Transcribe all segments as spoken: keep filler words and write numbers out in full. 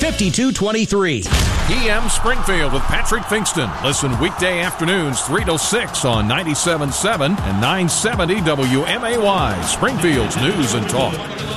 fifty-two twenty-three. E M Springfield with Patrick Finkston. Listen weekday afternoons three to six on ninety-seven point seven and nine seventy W M A Y, Springfield's News and Talk.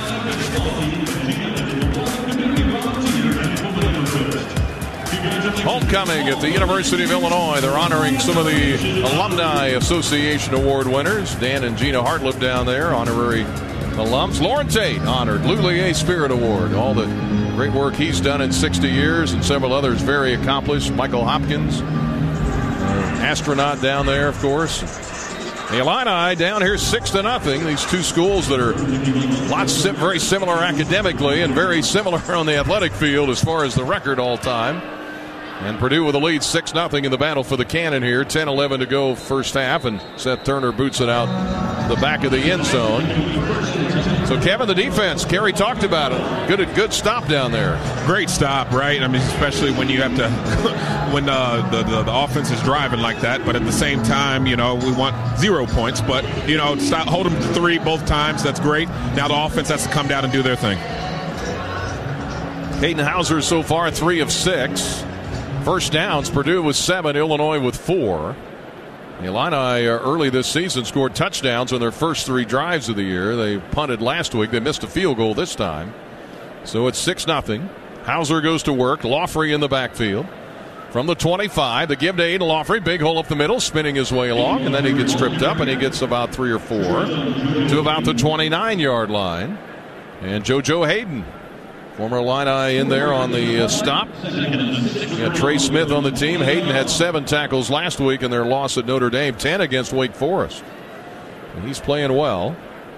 Homecoming at the University of Illinois. They're honoring some of the Alumni Association Award winners. Dan and Gina Hartlip down there, honorary alums. Lauren Tate honored, Lulier Spirit Award. All the great work he's done in sixty years, and several others very accomplished. Michael Hopkins, uh, astronaut down there, of course. The Illini down here six to nothing. These two schools that are lots very similar academically and very similar on the athletic field as far as the record all time. And Purdue with a lead six nothing in the battle for the cannon here. ten eleven to go first half, and Seth Turner boots it out the back of the end zone. So, Kevin, the defense, Kerry talked about it. Good good stop down there. Great stop, right? I mean, especially when you have to, when uh, the, the, the offense is driving like that. But at the same time, you know, we want zero points. But, you know, stop, hold them to three both times. That's great. Now the offense has to come down and do their thing. Hayden Hauser so far three of six. First downs, Purdue with seven, Illinois with four. The Illini uh, early this season scored touchdowns on their first three drives of the year. They punted last week. They missed a field goal this time. So it's six nothing. Hauser goes to work. Laughrey in the backfield. From the twenty-five, the give to Aiden Laughrey. Big hole up the middle, spinning his way along. And then he gets tripped up, and he gets about three or four to about the twenty-nine-yard line. And JoJo Hayden, former Illini, in there on the uh, stop. You got Trey Smith on the team. Hayden had seven tackles last week in their loss at Notre Dame, ten against Wake Forest. And he's playing well.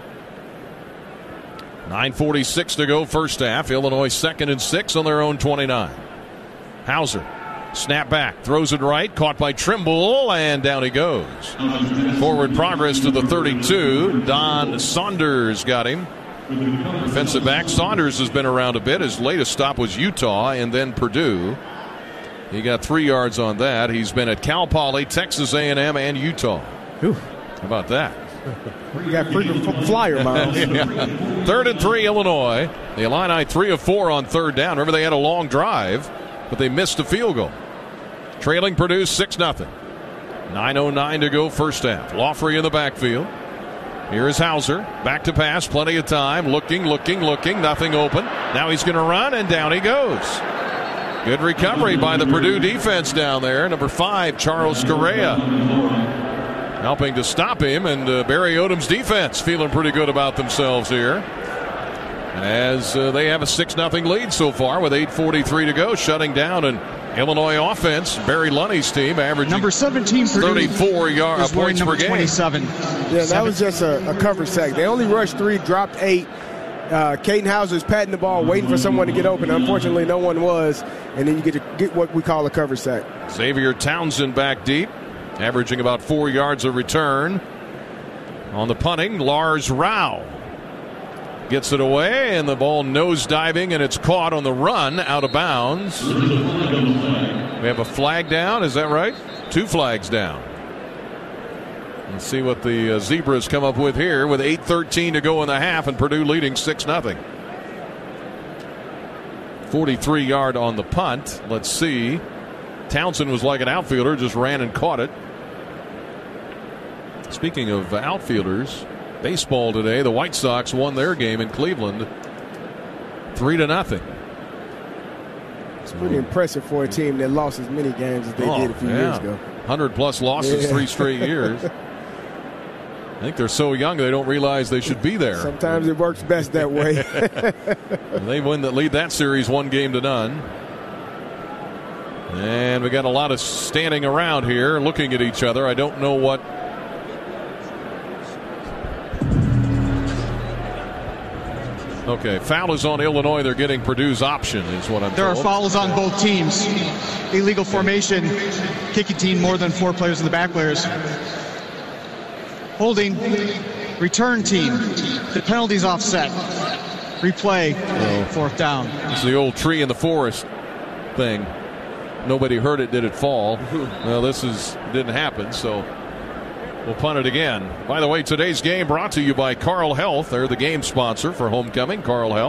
nine forty-six to go first half. Illinois second and six on their own twenty-nine. Hauser, snap back, throws it right, caught by Trimble, and down he goes. Forward progress to the thirty-two. Don Saunders got him. Defensive back Saunders has been around a bit. His latest stop was Utah and then Purdue. He got three yards on that. He's been at Cal Poly, Texas A and M, and Utah. Ooh. How about that? You got frequent flyer miles. Yeah. Third and three, Illinois. The Illini three of four on third down. Remember, they had a long drive, but they missed a field goal. Trailing Purdue six nothing. nine oh nine to go first half. Laughrey in the backfield. Here is Hauser. Back to pass. Plenty of time. Looking, looking, looking. Nothing open. Now he's going to run, and down he goes. Good recovery by the Purdue defense down there. Number five, Charles Correa, helping to stop him. And uh, Barry Odom's defense feeling pretty good about themselves here, as uh, they have a six nothing lead so far with eight forty-three to go, shutting down an Illinois offense. Barry Lunney's team averaging number seventeen thirty-four yard, uh, points per game. twenty-seven. Yeah, that was just a, a cover sack. They only rushed three, dropped eight. Uh, Caden Hauser's patting the ball, waiting for someone to get open. Unfortunately, no one was, and then you get to get what we call a cover sack. Xavier Townsend back deep, averaging about four yards a return. On the punting, Lars Rao gets it away, and the ball nose diving, and it's caught on the run out of bounds. We have a flag down, is that right? Two flags down. Let's see what the uh, Zebras come up with here with eight thirteen to go in the half, and Purdue leading six nothing. forty-three yard on the punt. Let's see. Townsend was like an outfielder, just ran and caught it. Speaking of outfielders, baseball today, the White Sox won their game in Cleveland three to nothing. It's pretty impressive for a team that lost as many games as they oh, did a few yeah. years ago. one hundred plus losses, yeah. three straight years. I think they're so young they don't realize they should be there. Sometimes it works best that way. They win the lead that series one game to none. And we got a lot of standing around here looking at each other. I don't know what. Okay, foul is on Illinois. They're getting Purdue's option is what I'm There told. are fouls on both teams. Illegal formation, kicking team more than four players in the back players. Holding, return team. The penalty's offset. Replay, oh. fourth down. It's the old tree in the forest thing. Nobody heard it, did it fall? Well, this is didn't happen, so we'll punt it again. By the way, today's game brought to you by Carle Health. They're the game sponsor for homecoming. Carle Health,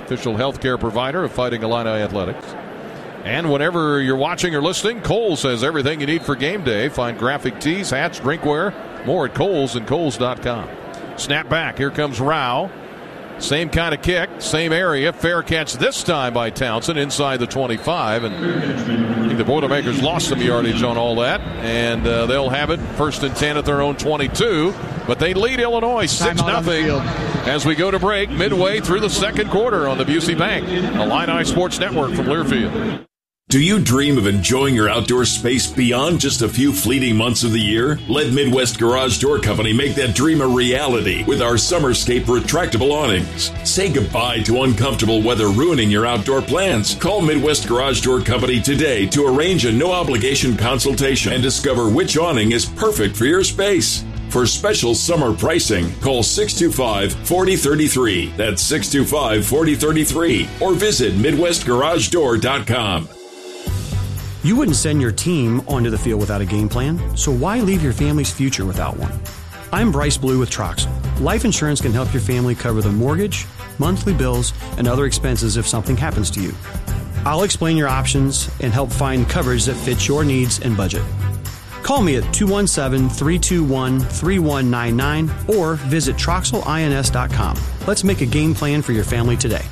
official healthcare provider of Fighting Illini Athletics. And whenever you're watching or listening, Kohl's has everything you need for game day. Find graphic tees, hats, drinkware, more at Kohl's and Kohl's dot com. Snap back. Here comes Rao. Same kind of kick, same area. Fair catch this time by Townsend inside the twenty-five. And I think the Boilermakers lost some yardage on all that. And uh, they'll have it first and ten at their own twenty-two. But they lead Illinois six nothing as we go to break midway through the second quarter on the Busey Bank Illini Sports Network from Learfield. Do you dream of enjoying your outdoor space beyond just a few fleeting months of the year? Let Midwest Garage Door Company make that dream a reality with our Summerscape retractable awnings. Say goodbye to uncomfortable weather ruining your outdoor plans. Call Midwest Garage Door Company today to arrange a no-obligation consultation and discover which awning is perfect for your space. For special summer pricing, call six two five, four zero three three. That's six two five, four zero three three. Or visit Midwest Garage Door dot com. You wouldn't send your team onto the field without a game plan, so why leave your family's future without one? I'm Bryce Blue with Troxel. Life insurance can help your family cover the mortgage, monthly bills, and other expenses if something happens to you. I'll explain your options and help find coverage that fits your needs and budget. Call me at two one seven, three two one, three one nine nine or visit Troxel Ins dot com. Let's make a game plan for your family today.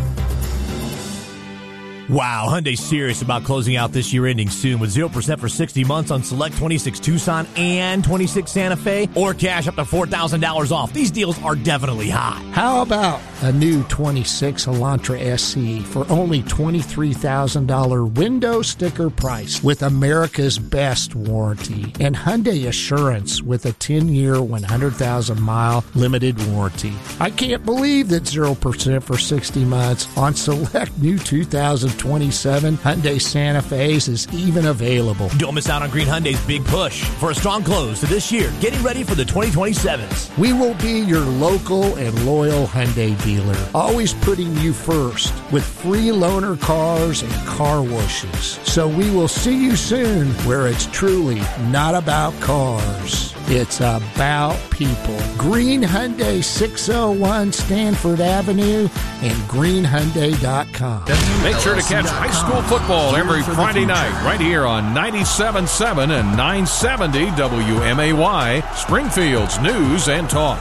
Wow, Hyundai's serious about closing out this year ending soon with zero percent for sixty months on select twenty-six Tucson and twenty-six Santa Fe, or cash up to four thousand dollars off. These deals are definitely hot. How about a new twenty-six Elantra S E for only twenty-three thousand dollars window sticker price with America's best warranty and Hyundai Assurance with a ten-year, one hundred thousand mile limited warranty. I can't believe that zero percent for sixty months on select new two thousand twenty-seven Hyundai Santa Fe's is even available. Don't miss out on Green Hyundai's big push for a strong close to this year, getting ready for the twenty twenty-sevens. We will be your local and loyal Hyundai dealer, always putting you first with free loaner cars and car washes. So we will see you soon where it's truly not about cars. It's about people. Green Hyundai, six oh one Stanford Avenue and green hyundai dot com. Make sure to catch high school football every Friday night right here on ninety-seven point seven and nine seventy W M A Y, Springfield's News and Talk.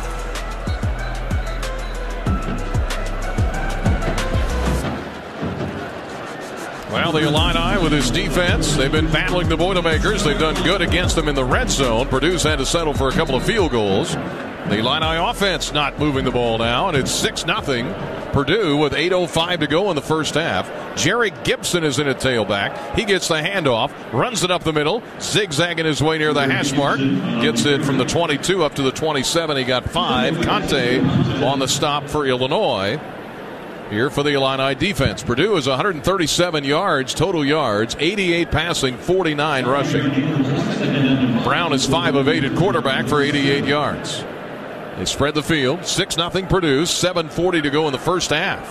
Well, the Illini with his defense, they've been battling the Boilermakers. They've done good against them in the red zone. Purdue's had to settle for a couple of field goals. The Illini offense not moving the ball now, and it's six nothing. Purdue with eight oh five to go in the first half. Jerry Gibson is in at tailback. He gets the handoff, runs it up the middle, zigzagging his way near the hash mark. Gets it from the twenty-two up to the twenty-seven. He got five. Conte on the stop for Illinois. Here for the Illini defense. Purdue is one hundred thirty-seven yards, total yards, eighty-eight passing, forty-nine rushing. Brown is five of eight at quarterback for eighty-eight yards. They spread the field, six nothing Purdue, seven forty to go in the first half.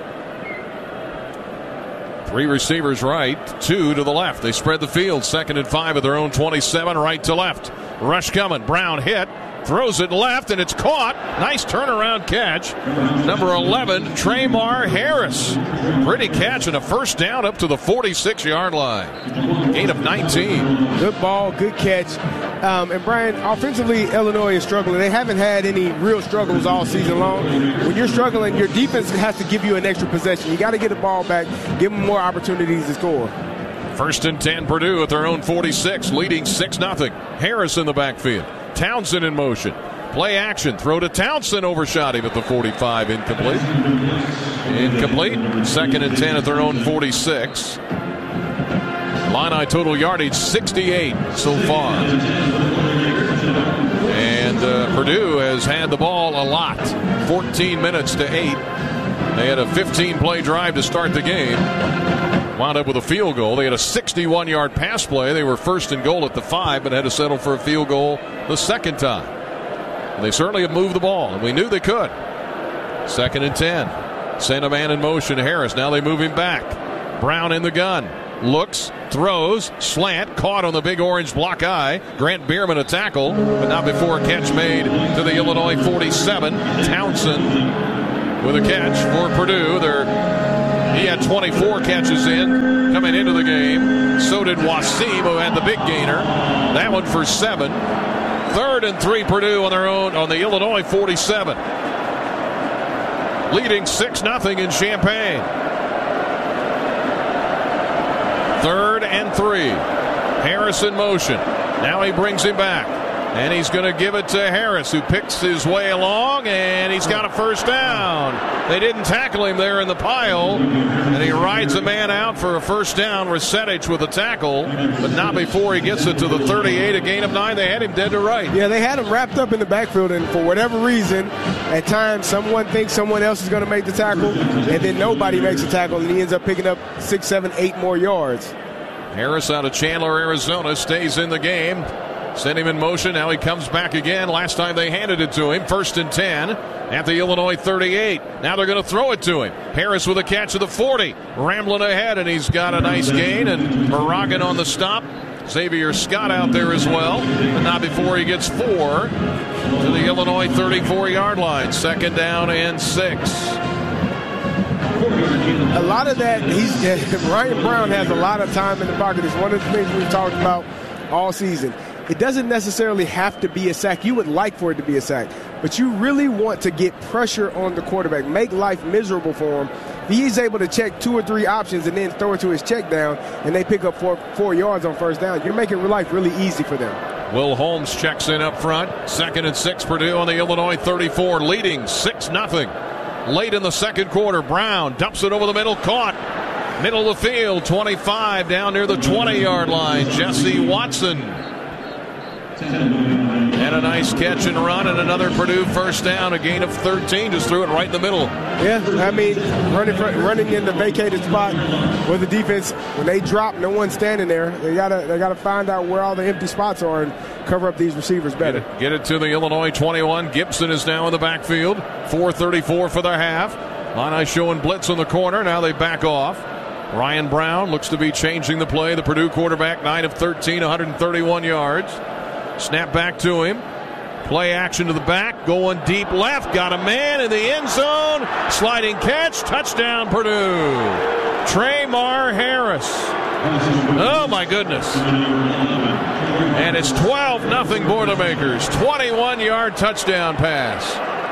Three receivers right, two to the left. They spread the field, second and five at their own twenty-seven, right to left. Rush coming, Brown hit. Throws it left, and it's caught. Nice turnaround catch. Number eleven, Tramar Harris. Pretty catch and a first down up to the forty-six-yard line. Gain of nineteen. Good ball, good catch. Um, and, Brian, offensively, Illinois is struggling. They haven't had any real struggles all season long. When you're struggling, your defense has to give you an extra possession. You got to get the ball back, give them more opportunities to score. First and ten, Purdue at their own forty-six, leading six nothing. Harris in the backfield. Townsend in motion. Play action. Throw to Townsend. Overshot him at the forty-five. Incomplete. Incomplete. Second and ten at their own forty-six. Illini total yardage sixty-eight so far. And uh, Purdue has had the ball a lot. fourteen minutes to eight. They had a fifteen-play drive to start the game. Wound up with a field goal. They had a sixty-one-yard pass play. They were first and goal at the five, but had to settle for a field goal the second time. And they certainly have moved the ball, and we knew they could. Second and ten. Send a man in motion, Harris. Now they move him back. Brown in the gun. Looks, throws, slant, caught on the big orange block eye. Grant Bierman a tackle, but not before a catch made to the Illinois forty-seven. Townsend with a catch for Purdue. They're, he had twenty-four catches in coming into the game. So did Wasim, who had the big gainer. That one for seven. Third and three, Purdue on their own on the Illinois forty-seven. Leading six nothing in Champaign. Third and three. Harris in motion. Now he brings him back. And he's going to give it to Harris, who picks his way along, and he's got a first down. They didn't tackle him there in the pile, and he rides a man out for a first down. Resetich with a tackle, but not before he gets it to the thirty-eight, a gain of nine. They had him dead to right. Yeah, they had him wrapped up in the backfield, and for whatever reason, at times someone thinks someone else is going to make the tackle, and then nobody makes the tackle, and he ends up picking up six, seven, eight more yards. Harris out of Chandler, Arizona, stays in the game. Sent him in motion. Now he comes back again. Last time they handed it to him. First and ten at the Illinois thirty-eight. Now they're going to throw it to him. Harris with a catch of the forty. Rambling ahead, and he's got a nice gain. And Moragan on the stop. Xavier Scott out there as well. But not before he gets four to the Illinois thirty-four-yard line. Second down and six. A lot of that, he's Ryan Brown has a lot of time in the pocket. It's one of the things we've talked about all season. It doesn't necessarily have to be a sack. You would like for it to be a sack, but you really want to get pressure on the quarterback, make life miserable for him. He's able to check two or three options and then throw it to his check down, and they pick up four, four yards on first down. You're making life really easy for them. Will Holmes checks in up front. Second and six, Purdue on the Illinois thirty-four, leading six nothing. Late in the second quarter, Brown dumps it over the middle, caught. Middle of the field, twenty-five, down near the twenty-yard line. Jesse Watson. And a nice catch and run, and another Purdue first down, a gain of thirteen. Just threw it right in the middle. Yeah, I mean, running running in the vacated spot where the defense, when they drop, no one's standing there. They gotta they gotta find out where all the empty spots are and cover up these receivers better. Get it, get it to the Illinois twenty-one. Gibson is now in the backfield. four thirty-four for the half. Illini showing blitz on the corner. Now they back off. Ryan Brown looks to be changing the play. The Purdue quarterback, nine of thirteen, one hundred thirty-one yards. Snap back to him. Play action to the back. Going deep left. Got a man in the end zone. Sliding catch. Touchdown, Purdue. Traymar Harris. Oh, my goodness. And it's twelve nothing Boilermakers. twenty-one-yard touchdown pass.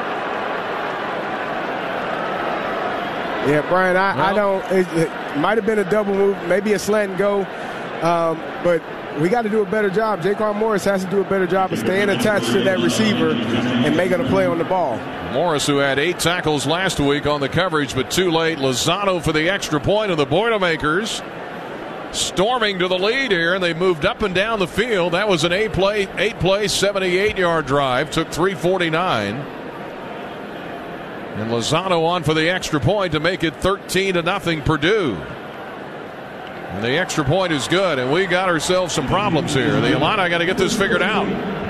Yeah, Brian, I, well, I don't. It, it might have been a double move, maybe a slant and go, um, but we got to do a better job. Jaquan Morris has to do a better job of staying attached to that receiver and making a play on the ball. Morris, who had eight tackles last week on the coverage, but too late. Lozano for the extra point, and the Boilermakers storming to the lead here, and they moved up and down the field. That was an eight-play, eight-play, seventy-eight-yard drive. Took three forty-nine. And Lozano on for the extra point to make it thirteen to nothing Purdue. And the extra point is good, and we got ourselves some problems here. The Illini got to get this figured out.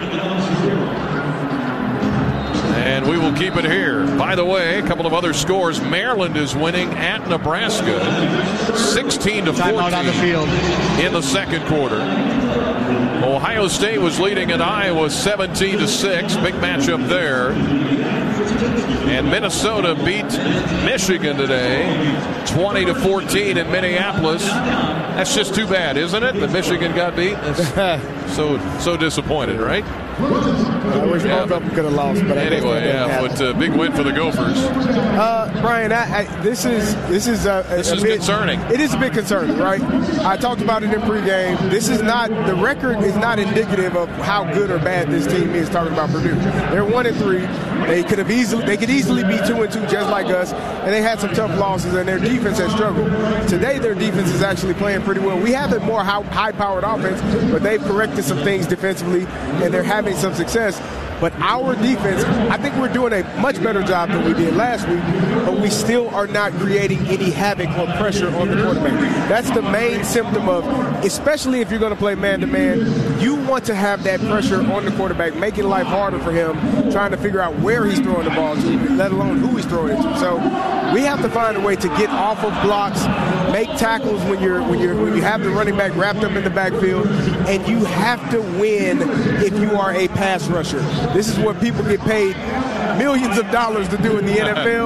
And we will keep it here. By the way, a couple of other scores. Maryland is winning at Nebraska, sixteen to fourteen on the field in the second quarter. Ohio State was leading at Iowa, seventeen to six. Big matchup there. And Minnesota beat Michigan today, twenty to fourteen in Minneapolis. That's just too bad, isn't it? That Michigan got beat. That's so so disappointed, right? I wish yeah, both of them could have lost, but anyway, yeah, but uh, big win for the Gophers. Uh, Brian, I, I, this is this is a, a, this is a bit concerning. It is a bit concerning, right? I talked about it in pregame. This is not the record is not indicative of how good or bad this team is. Talking about Purdue, they're one and three. They could have easily they could easily be two and two, just like us. And they had some tough losses, and their defense has struggled. Today, their defense is actually playing pretty well. We have a more high-powered offense, but they've corrected some things defensively, and they're having some success. But our defense, I think we're doing a much better job than we did last week, but we still are not creating any havoc or pressure on the quarterback. That's the main symptom of, especially if you're going to play man-to-man, you want to have that pressure on the quarterback, making life harder for him, trying to figure out where he's throwing the ball to, let alone who he's throwing it to. So we have to find a way to get off of blocks, make tackles when you're when you're when you have the running back wrapped up in the backfield, and you have to win if you are a pass rusher. This is what people get paid millions of dollars to do in the N F L.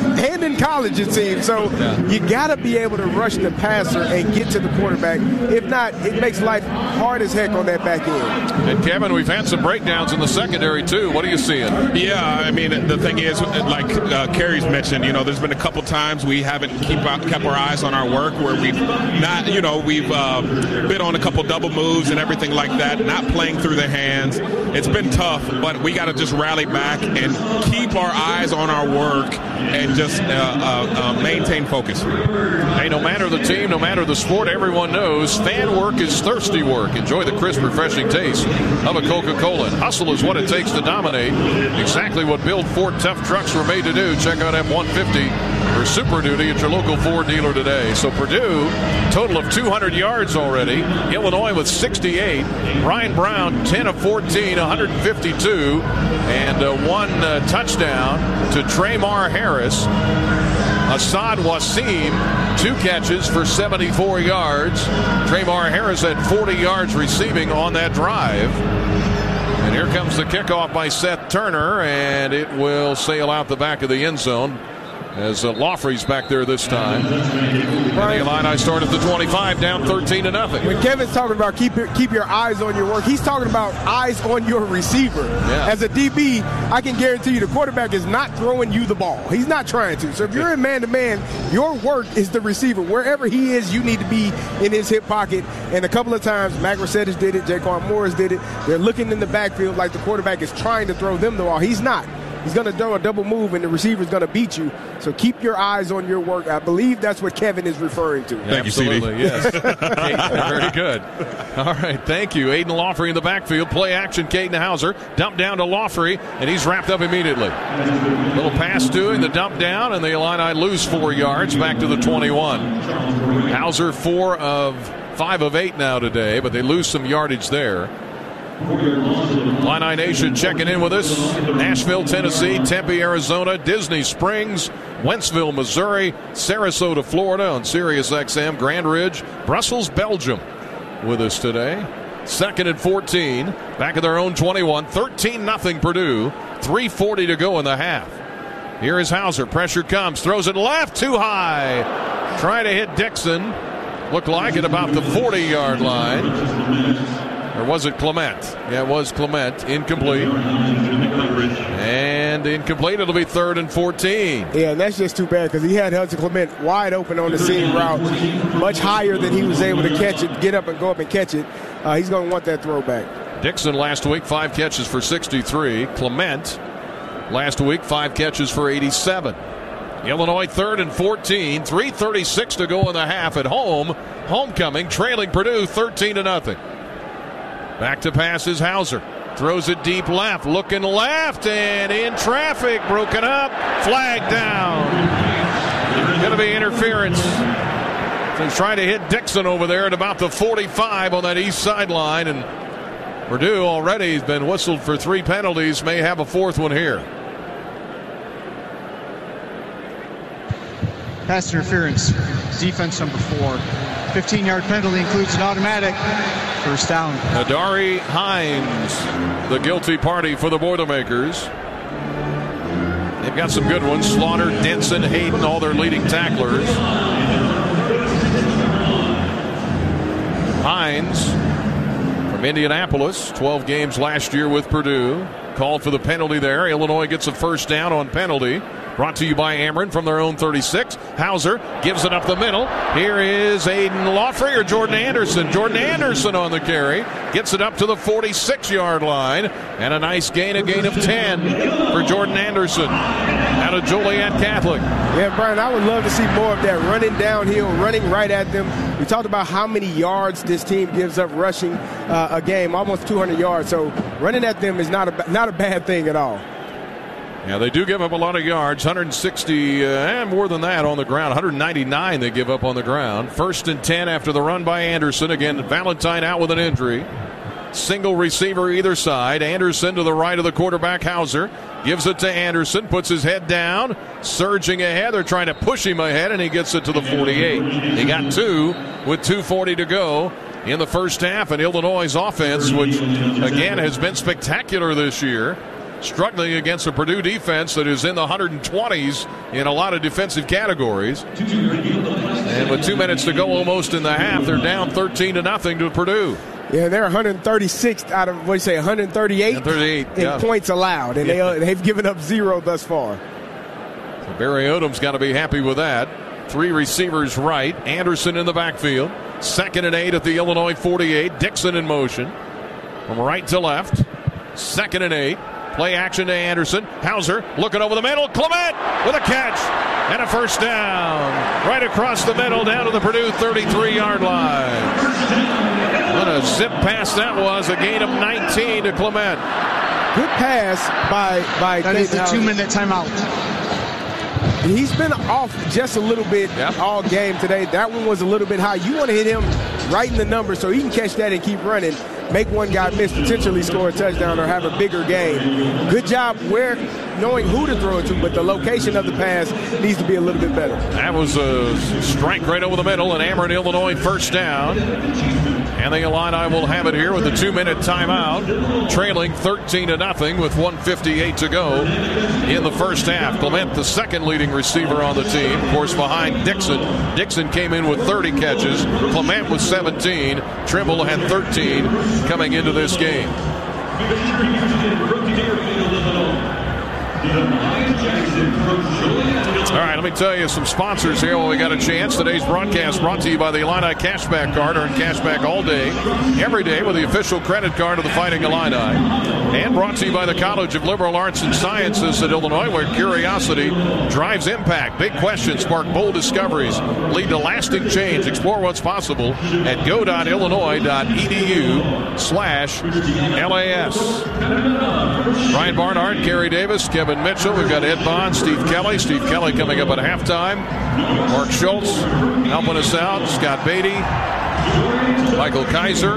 and in college, it seems. So yeah. you got to be able to rush the passer and get to the quarterback. If not, it makes life hard as heck on that back end. And, Kevin, we've had some breakdowns in the secondary, too. What are you seeing? Yeah, I mean, the thing is, like uh, Kerry's mentioned, you know, there's been a couple times we haven't keep out, kept our eyes on our work where we've not, you know, we've uh, been on a couple double moves and everything like that, not playing through the hands. It's been tough, but we got to just rally back and keep our eyes on our work and just uh, uh, uh, maintain focus. Hey, no matter the team, no matter the sport, everyone knows fan work is thirsty work. Enjoy the crisp, refreshing taste of a Coca-Cola. And hustle is what it takes to dominate. Exactly what Build Ford tough trucks were made to do. Check out F one fifty for Super Duty at your local Ford dealer today. So Purdue, total of two hundred yards already. Illinois with sixty-eight. Ryan Brown, ten of fourteen, one hundred fifty-two. And uh, one uh, touchdown to Tremar Harris. Assad Wasim, two catches for seventy-four yards. Tremar Harris had forty yards receiving on that drive. And here comes the kickoff by Seth Turner, and it will sail out the back of the end zone as uh, Laughley's back there this time. And the Illini start at the twenty-five, down thirteen to nothing. When Kevin's talking about keep your, keep your eyes on your work, he's talking about eyes on your receiver. Yeah. As a D B, I can guarantee you the quarterback is not throwing you the ball. He's not trying to. So if you're in man-to-man, your work is the receiver. Wherever he is, you need to be in his hip pocket. And a couple of times, Mac Mercedes did it, Jaquan Morris did it. They're looking in the backfield like the quarterback is trying to throw them the ball. He's not. He's going to throw a double move, and the receiver's going to beat you. So keep your eyes on your work. I believe that's what Kevin is referring to. Thank Absolutely, you, C D. Yes. Very good. All right, thank you. Aiden Laughley in the backfield. Play action, Caden Hauser. Dump down to Laughley, and he's wrapped up immediately. Little pass to him, the dump down, and the Illini lose four yards back to the twenty-one. Hauser, four of five of eight now today, but they lose some yardage there. Illini Nation checking in with us. Nashville, Tennessee, Tempe, Arizona, Disney Springs, Wentzville, Missouri, Sarasota, Florida on Sirius X M, Grand Ridge, Brussels, Belgium with us today. Second and fourteen, back at their own twenty-one, thirteen nothing Purdue, three forty to go in the half. Here is Hauser, pressure comes, throws it left, too high. Trying to hit Dixon, looked like at about the forty-yard line. Or was it Clement? Yeah, it was Clement. Incomplete. And incomplete. It'll be third and fourteen. Yeah, and that's just too bad because he had Hudson Clement wide open on the seam route, much higher than he was able to catch it, get up and go up and catch it. Uh, he's going to want that throwback. Dixon last week, five catches for sixty-three. Clement last week, five catches for eighty-seven. Illinois third and fourteen. three thirty-six to go in the half at home. Homecoming, trailing Purdue thirteen to nothing. Back to pass is Hauser. Throws it deep left, looking left, and in traffic, broken up, flag down. Going to be interference. So he's trying to hit Dixon over there at about the forty-five on that east sideline, and Purdue already has been whistled for three penalties, may have a fourth one here. Pass interference, defense number four. fifteen-yard penalty includes an automatic first down. Adari Hines, the guilty party for the Boilermakers. They've got some good ones. Slaughter, Denson, Hayden, all their leading tacklers. Hines from Indianapolis, twelve games last year with Purdue. Called for the penalty there. Illinois gets a first down on penalty. Brought to you by Ameren from their own thirty-six. Hauser gives it up the middle. Here is Aiden Laughley or Jordan Anderson. Jordan Anderson on the carry. Gets it up to the forty-six-yard line. And a nice gain, a gain of ten for Jordan Anderson out of Joliet Catholic. Yeah, Brian, I would love to see more of that running downhill, running right at them. We talked about how many yards this team gives up rushing uh, a game, almost two hundred yards. So running at them is not a, not a bad thing at all. Yeah, they do give up a lot of yards, one hundred sixty, uh, and more than that on the ground. one hundred ninety-nine they give up on the ground. First and ten after the run by Anderson. Again, Valentine out with an injury. Single receiver either side. Anderson to the right of the quarterback, Hauser. Gives it to Anderson, puts his head down, surging ahead. They're trying to push him ahead, and he gets it to the forty-eight. He got two with two forty to go in the first half. And Illinois' offense, which, again, has been spectacular this year, struggling against a Purdue defense that is in the one hundred twenties in a lot of defensive categories. And with two minutes to go almost in the half, they're down thirteen to nothing to Purdue. Yeah, they're one hundred thirty-sixth out of, what do you say, one hundred thirty-eight, one hundred thirty-eight in yeah. points allowed, and yeah. they, they've given up zero thus far. So Barry Odom's got to be happy with that. Three receivers right. Anderson in the backfield. Second and eight at the Illinois forty-eight. Dixon in motion from right to left. Second and eight. Play action to Anderson. Hauser looking over the middle. Clement with a catch and a first down. Right across the middle down to the Purdue thirty-three-yard line. What a zip pass that was. A gain of nineteen to Clement. Good pass by by. That is the two-minute timeout. He's been off just a little bit yep. all game today. That one was a little bit high. You want to hit him right in the number so he can catch that and keep running. Make one guy miss, potentially score a touchdown or have a bigger game. Good job where knowing who to throw it to, but the location of the pass needs to be a little bit better. That was a strike right over the middle, and Ameren, Illinois, first down. And the Illini will have it here with the two-minute timeout, trailing thirteen to nothing with one fifty-eight to go in the first half. Clement, the second leading receiver on the team, of course, behind Dixon. Dixon came in with thirty catches. Clement with seventeen. Trimble had thirteen coming into this game. All right, let me tell you some sponsors here while we got a chance. Today's broadcast brought to you by the Illini Cashback Card. Earn cashback all day, every day with the official credit card of the Fighting Illini. And brought to you by the College of Liberal Arts and Sciences at Illinois, where curiosity drives impact. Big questions spark bold discoveries, lead to lasting change. Explore what's possible at go.illinois.edu slash LAS. Ryan Barnhart, Gary Davis, Kevin Mitchell. We've got Ed Bond, Steve Kelly. Steve Kelly coming up at halftime. Mark Schultz helping us out. Scott Beatty. Michael Kaiser.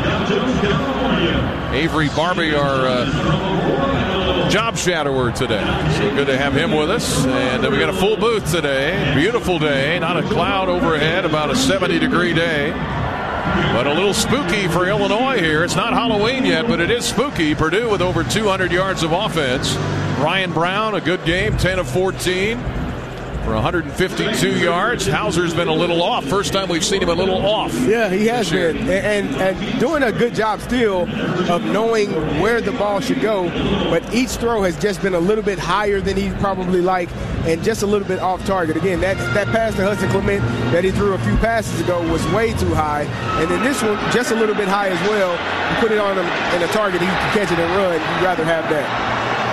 Avery Barbie, our uh, job shadower today. So good to have him with us. And uh, we got a full booth today. Beautiful day. Not a cloud overhead. About a seventy degree day. But a little spooky for Illinois here. It's not Halloween yet, but it is spooky. Purdue with over two hundred yards of offense. Ryan Brown, a good game, ten of fourteen for one hundred fifty-two yards. Hauser's been a little off. First time we've seen him a little off. Yeah, he has been. And, and, and doing a good job still of knowing where the ball should go. But each throw has just been a little bit higher than he'd probably like and just a little bit off target. Again, that, that pass to Hudson Clement that he threw a few passes ago was way too high. And then this one, just a little bit high as well. You put it on him in a target, he can catch it and run. You'd rather have that.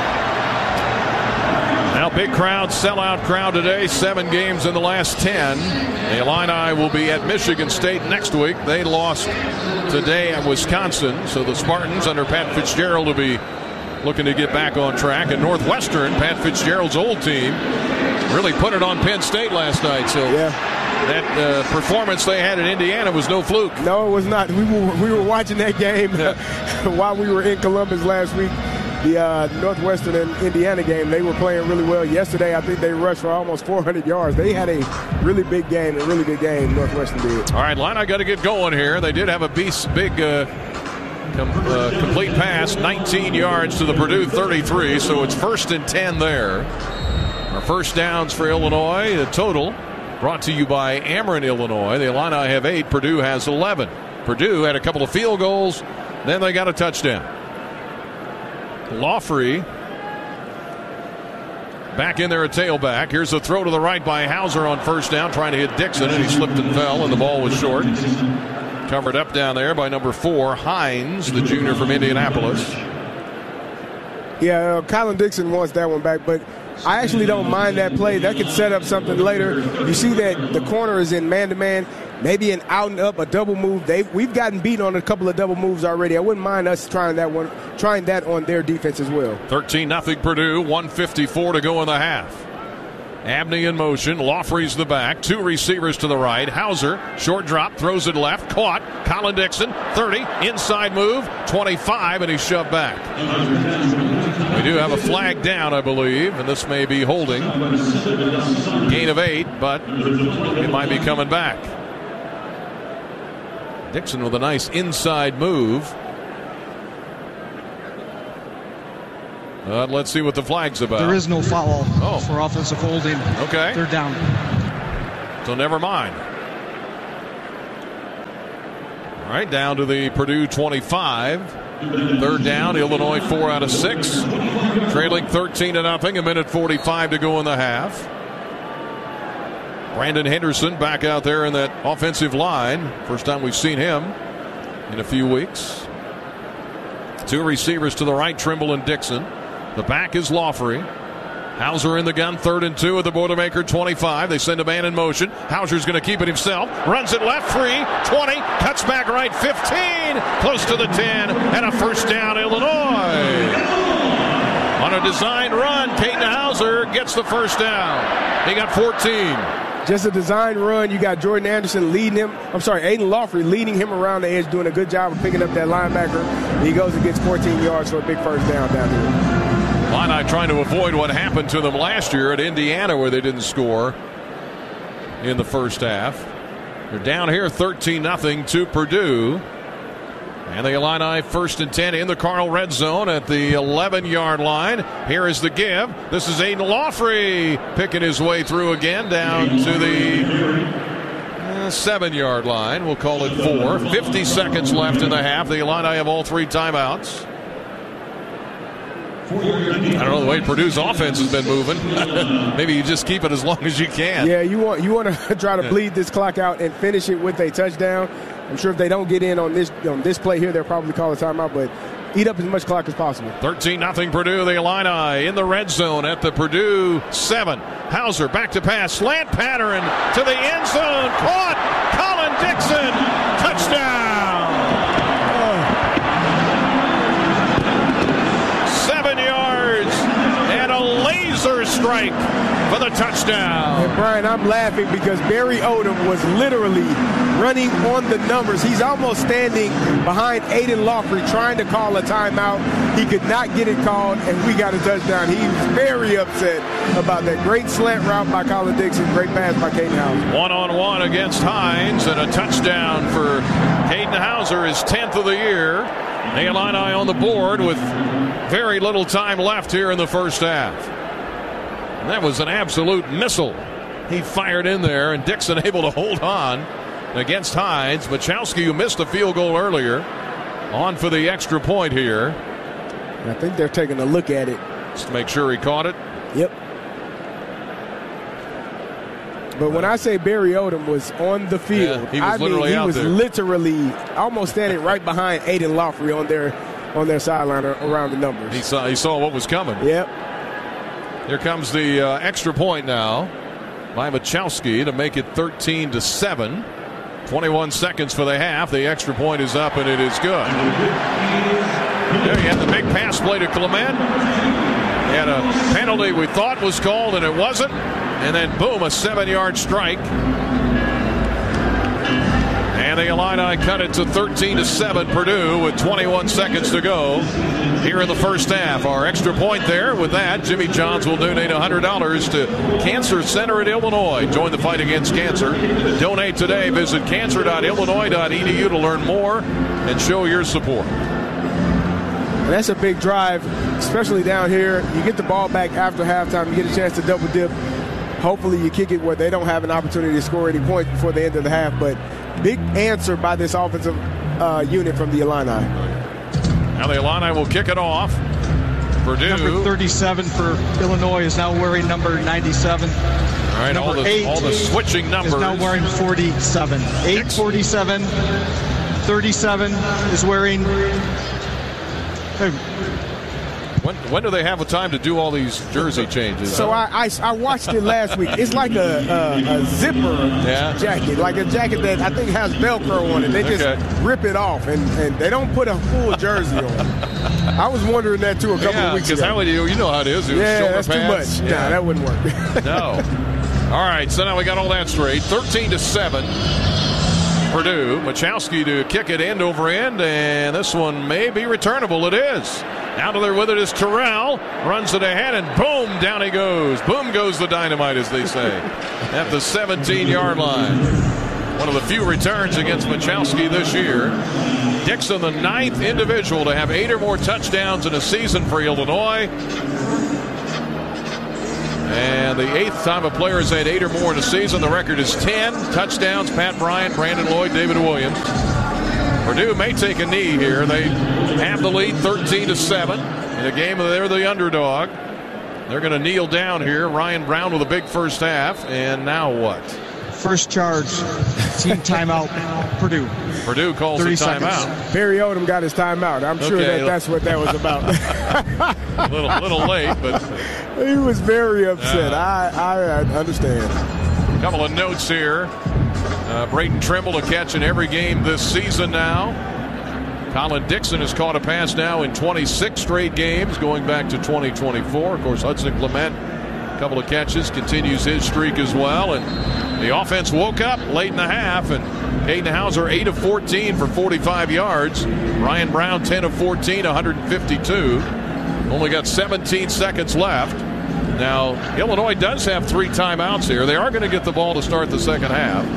Now, big crowd, sellout crowd today. Seven games in the last ten. The Illini will be at Michigan State next week. They lost today at Wisconsin. So the Spartans under Pat Fitzgerald will be looking to get back on track. And Northwestern, Pat Fitzgerald's old team, really put it on Penn State last night. So yeah. that uh, performance they had in Indiana was no fluke. No, it was not. We were, we were watching that game while we were in Columbus last week. The uh, Northwestern and Indiana game, they were playing really well. Yesterday, I think they rushed for almost four hundred yards. They had a really big game, a really good game, Northwestern did. All right, Illini got to get going here. They did have a beast, big uh, com- uh, complete pass, nineteen yards to the Purdue thirty-three, so it's first and ten there. Our first downs for Illinois, the total brought to you by Ameren, Illinois. The Illini have eight, Purdue has eleven. Purdue had a couple of field goals, then they got a touchdown. Lawfrey back in there at tailback. Here's a throw to the right by Hauser on first down, trying to hit Dixon, and he slipped and fell, and the ball was short. Covered up down there by number four, Hines, the junior from Indianapolis. Yeah, uh, Colin Dixon wants that one back, but I actually don't mind that play. That could set up something later. You see that the corner is in man-to-man, maybe an out and up, a double move. They we've gotten beat on a couple of double moves already. I wouldn't mind us trying that one, trying that on their defense as well. thirteen nothing Purdue, one fifty-four to go in the half. Abney in motion. Lawfrey's the back. Two receivers to the right. Hauser, short drop, throws it left. Caught. Colin Dixon, thirty. Inside move, twenty-five, and he's shoved back. We do have a flag down, I believe, and this may be holding. Gain of eight, but it might be coming back. Dixon with a nice inside move. Uh, let's see what the flag's about. There is no foul oh. for offensive holding. Okay. They're down. So never mind. All right, down to the Purdue twenty-five. Third down, Illinois four out of six. Trailing thirteen to nothing. A minute forty-five to go in the half. Brandon Henderson back out there in that offensive line. First time we've seen him in a few weeks. Two receivers to the right, Trimble and Dixon. The back is Lawfrey. Hauser in the gun, third and two at the Boilermaker twenty-five. They send a man in motion. Hauser's going to keep it himself. Runs it left, three, twenty, cuts back right, fifteen, close to the ten, and a first down, Illinois. On a designed run, Caden Hauser gets the first down. He got fourteen. Just a design run. You got Jordan Anderson leading him. I'm sorry, Aiden Lawfrey leading him around the edge, doing a good job of picking up that linebacker. He goes and gets fourteen yards for a big first down down here. Illini trying to avoid what happened to them last year at Indiana, where they didn't score in the first half. They're down here thirteen nothing to Purdue. And the Illini first and ten in the Carl red zone at the eleven-yard line. Here is the give. This is Aiden Lawfrey picking his way through again down to the uh, seven-yard line. We'll call it four. fifty seconds left in the half. The Illini have all three timeouts. I don't know the way Purdue's offense has been moving. Maybe you just keep it as long as you can. Yeah, you want you want to try to bleed this clock out and finish it with a touchdown. I'm sure if they don't get in on this on this play here, they'll probably call a timeout, but eat up as much clock as possible. thirteen nothing Purdue. The Illini in the red zone at the Purdue seven. Hauser back to pass. Slant pattern to the end zone. Caught. Colin Dixon. Touchdown. Seven yards and a laser strike for the touchdown. And Brian, I'm laughing because Barry Odom was literally running on the numbers. He's almost standing behind Aiden Lawfrey trying to call a timeout. He could not get it called, and we got a touchdown. He was very upset about that. Great slant route by Colin Dixon. Great pass by Caden Hauser. One-on-one against Hines, and a touchdown for Caden Hauser, his tenth of the year. The Illini on the board with very little time left here in the first half. And that was an absolute missile. He fired in there, and Dixon able to hold on against Hines. Machowski, who missed a field goal earlier, on for the extra point here. I think they're taking a look at it. Just to make sure he caught it. Yep. But when I say Barry Odom was on the field, yeah, he was I literally mean he out was there. literally almost standing right behind Aiden Lawfrey on their on their sideline around the numbers. He saw he saw what was coming. Yep. Here comes the uh, extra point now by Machowski to make it thirteen to seven. twenty-one seconds for the half. The extra point is up, and it is good. There you have the big pass play to Clement. He had a penalty we thought was called, and it wasn't. And then, boom, a seven-yard strike. And the Illini cut it to thirteen to seven Purdue with twenty-one seconds to go here in the first half. Our extra point there. With that, Jimmy Johns will donate one hundred dollars to Cancer Center at Illinois. Join the fight against cancer. Donate today. Visit cancer dot illinois dot e d u to learn more and show your support. And that's a big drive, especially down here. You get the ball back after halftime. You get a chance to double dip. Hopefully you kick it where they don't have an opportunity to score any points before the end of the half. But big answer by this offensive uh, unit from the Illini. Now the Illini will kick it off. Purdue. Number thirty-seven for Illinois is now wearing number ninety-seven. All right, number all the, eight all the switching numbers. Is now wearing forty-seven. eight forty-seven. thirty-seven is wearing... When, when do they have a time to do all these jersey changes? So I, I, I watched it last week. It's like a, a, a zipper yeah. jacket, like a jacket that I think has Velcro on it. They just okay. rip it off, and, and they don't put a full jersey on. I was wondering that too a couple yeah, of weeks ago. Because how would you, you know how it is. It yeah, shoulder that's pads. too much. Yeah. Nah, that wouldn't work. No. All right, so now we got all that straight. thirteen to seven. Purdue. Machowski to kick it end over end, and this one may be returnable. It is. Out of there with it is Terrell. Runs it ahead, and boom, down he goes. Boom goes the dynamite, as they say, at the seventeen-yard line. One of the few returns against Machowski this year. Dixon, the ninth individual to have eight or more touchdowns in a season for Illinois. And the eighth time a player has had eight or more in a season. The record is ten touchdowns. Pat Bryant, Brandon Lloyd, David Williams. Purdue may take a knee here. They have the lead thirteen to seven in a game that they're the underdog. They're going to kneel down here. Ryan Brown with a big first half. And now what? First charge, team timeout, Purdue. Purdue calls a timeout. Barry Odom got his timeout. I'm sure okay. that that's what that was about. a little, little late, but he was very upset. Uh, I, I understand. A couple of notes here. Uh, Brayton Trimble a catch in every game this season now. Colin Dixon has caught a pass now in twenty-six straight games going back to twenty twenty-four. Of course, Hudson Clement, a couple of catches, continues his streak as well. And the offense woke up late in the half, and Caden Hauser eight of fourteen for forty-five yards. Ryan Brown ten of fourteen, one hundred fifty-two. Only got seventeen seconds left. Now, Illinois does have three timeouts here. They are going to get the ball to start the second half.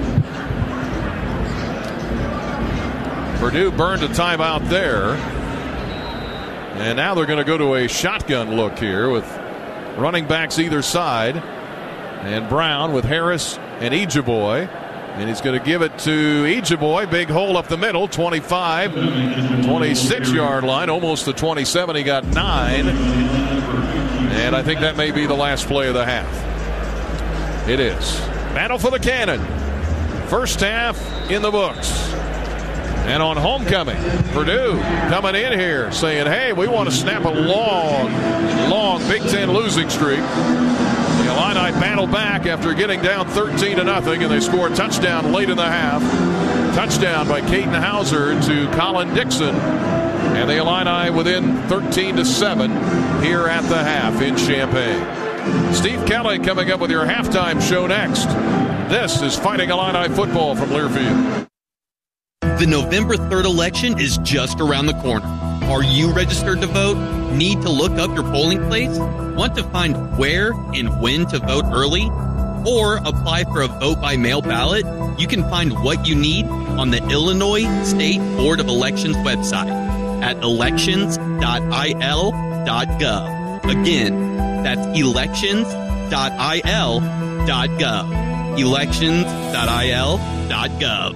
Purdue burned a timeout there. And now they're going to go to a shotgun look here with running backs either side. And Brown with Harris and Ejeboy. And he's going to give it to Ejeboy. Big hole up the middle. twenty-five, twenty-six yard line. Almost to twenty-seven. He got nine. And I think that may be the last play of the half. It is. Battle for the Cannon. First half in the books. And on homecoming, Purdue coming in here saying, hey, we want to snap a long, long Big Ten losing streak. The Illini battle back after getting down thirteen to nothing, and they score a touchdown late in the half. Touchdown by Caden Hauser to Colin Dixon. And the Illini within thirteen to seven here at the half in Champaign. Steve Kelly coming up with your halftime show next. This is Fighting Illini football from Learfield. The November third election is just around the corner. Are you registered to vote? Need to look up your polling place? Want to find where and when to vote early? Or apply for a vote by mail ballot? You can find what you need on the Illinois State Board of Elections website at elections dot I L dot gov. Again, that's elections dot I L dot gov. elections dot I L dot gov.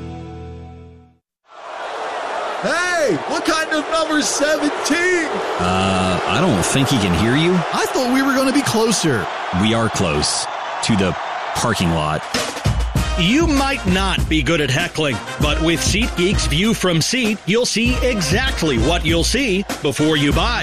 Hey, what kind of number seventeen? Uh, I don't think he can hear you. I thought we were going to be closer. We are close to the parking lot. You might not be good at heckling, but with SeatGeek's View from Seat, you'll see exactly what you'll see before you buy.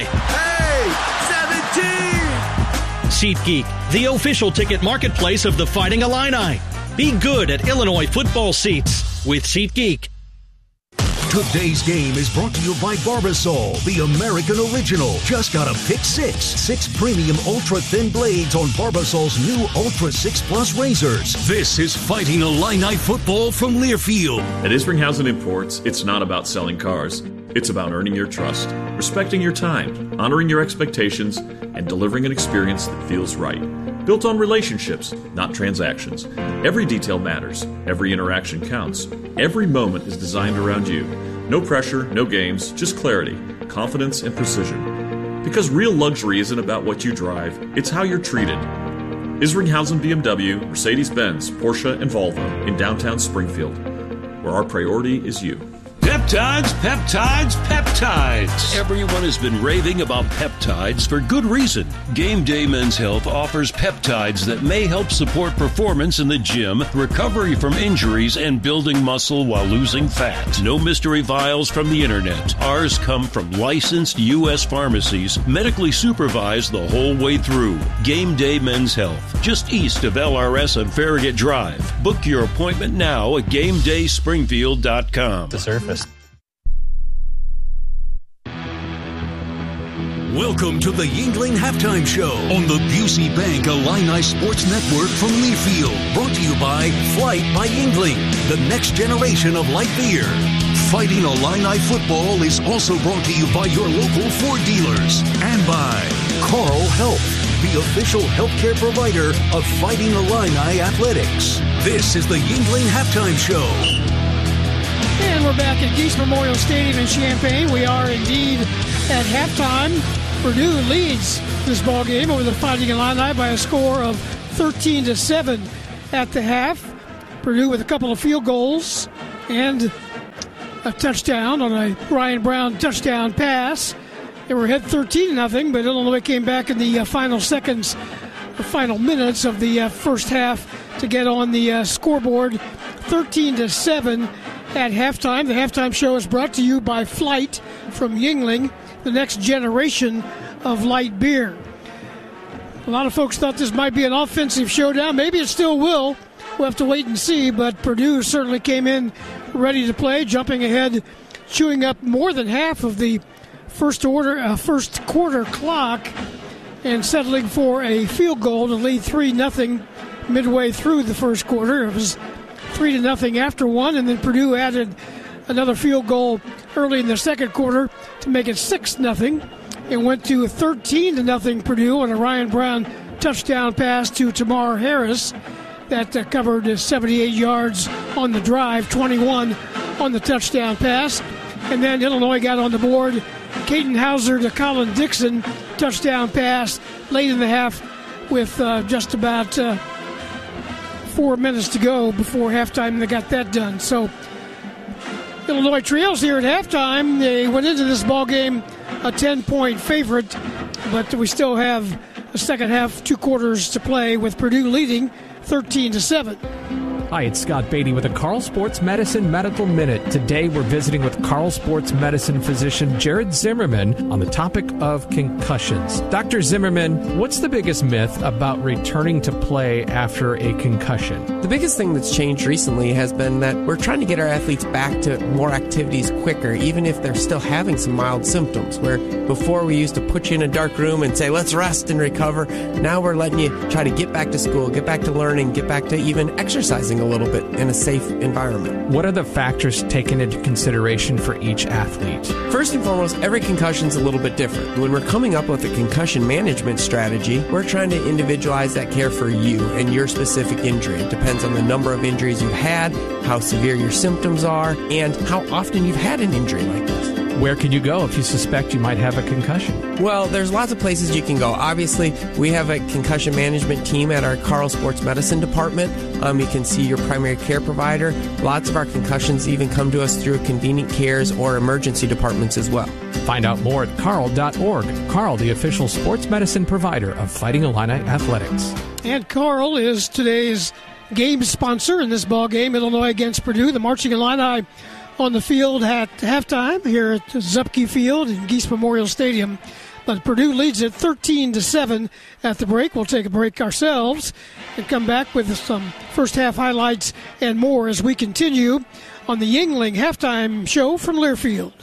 Hey, seventeen! SeatGeek, the official ticket marketplace of the Fighting Illini. Be good at Illinois football seats with SeatGeek. Today's game is brought to you by Barbasol, the American original. Just got a pick six. Six premium ultra-thin blades on Barbasol's new Ultra six Plus razors. This is Fighting Illini football from Learfield. At Isringhausen Imports, it's not about selling cars. It's about earning your trust, respecting your time, honoring your expectations, and delivering an experience that feels right. Built on relationships, not transactions. Every detail matters. Every interaction counts. Every moment is designed around you. No pressure, no games, just clarity, confidence, and precision. Because real luxury isn't about what you drive, it's how you're treated. Isringhausen B M W, Mercedes-Benz, Porsche, and Volvo in downtown Springfield, where our priority is you. Peptides, peptides, peptides. Everyone has been raving about peptides for good reason. Game Day Men's Health offers peptides that may help support performance in the gym, recovery from injuries, and building muscle while losing fat. No mystery vials from the internet. Ours come from licensed U S pharmacies, medically supervised the whole way through. Game Day Men's Health, just east of L R S on Farragut Drive. Book your appointment now at game day springfield dot com. The surface. Welcome to the Yingling Halftime Show on the Busey Bank Illini Sports Network from Learfield. Brought to you by Flight by Yingling, the next generation of light beer. Fighting Illini football is also brought to you by your local Ford dealers and by Carl Health. the official healthcare provider of Fighting Illini Athletics. This is the Yuengling Halftime Show. And we're back at Geese Memorial Stadium in Champaign. We are indeed at halftime. Purdue leads this ball game over the Fighting Illini by a score of thirteen to seven at the half. Purdue with a couple of field goals and a touchdown on a Ryan Brown touchdown pass. They were ahead thirteen to nothing, but Illinois came back in the uh, final seconds, the final minutes of the uh, first half to get on the uh, scoreboard. thirteen to seven at halftime. The halftime show is brought to you by Flight from Yuengling, the next generation of light beer. A lot of folks thought this might be an offensive showdown. Maybe it still will. We'll have to wait and see, but Purdue certainly came in ready to play, jumping ahead, chewing up more than half of the first order, uh, first quarter clock, and settling for a field goal to lead three nothing midway through the first quarter. It was three to nothing after one, and then Purdue added another field goal early in the second quarter to make it six nothing. It went to thirteen to nothing Purdue on a Ryan Brown touchdown pass to Tamar Harris that uh, covered seventy-eight yards on the drive, twenty-one on the touchdown pass. And then Illinois got on the board. Caden Hauser to Colin Dixon, touchdown pass late in the half with uh, just about uh, four minutes to go before halftime, and they got that done. So Illinois trails here at halftime. They went into this ball game a ten-point favorite, but we still have the second half, two quarters to play, with Purdue leading thirteen to seven. Hi, it's Scott Beatty with a Carl Sports Medicine Medical Minute. Today we're visiting with Carl Sports Medicine physician Jared Zimmerman on the topic of concussions. Doctor Zimmerman, what's the biggest myth about returning to play after a concussion? The biggest thing that's changed recently has been that we're trying to get our athletes back to more activities quicker, even if they're still having some mild symptoms, where before we used to put you in a dark room and say, let's rest and recover. Now we're letting you try to get back to school, get back to learning, get back to even exercising a little bit in a safe environment. What are the factors taken into consideration for each athlete? First and foremost, every concussion is a little bit different. When we're coming up with a concussion management strategy, we're trying to individualize that care for you and your specific injury. It depends on the number of injuries you've had, how severe your symptoms are, and how often you've had an injury like this. Where can you go if you suspect you might have a concussion? Well, there's lots of places you can go. Obviously, we have a concussion management team at our Carl Sports Medicine department. Um, you can see your primary care provider. Lots of our concussions even come to us through convenient cares or emergency departments as well. Find out more at carl dot org. Carl, the official sports medicine provider of Fighting Illini Athletics. And Carl is today's game sponsor in this ball game, Illinois against Purdue. The Marching Illini on the field at halftime here at Zupke Field in Geese Memorial Stadium. But Purdue leads it thirteen to seven at the break. We'll take a break ourselves and come back with some first half highlights and more as we continue on the Yuengling halftime show from Learfield.